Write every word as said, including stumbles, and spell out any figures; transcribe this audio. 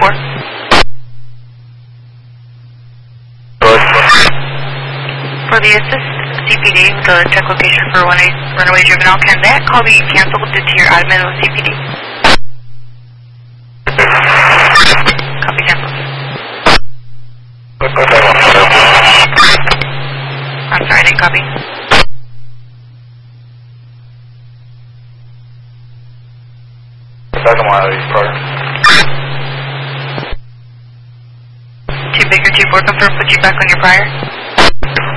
four. For the assist C P D, the check location for runaway, runaway juvenile, can that call be canceled due to your admin with C P D? Copy canceled. I'm sorry, I didn't copy. Second one out of these prior. Two Baker, two four, confirm, put you back on your prior.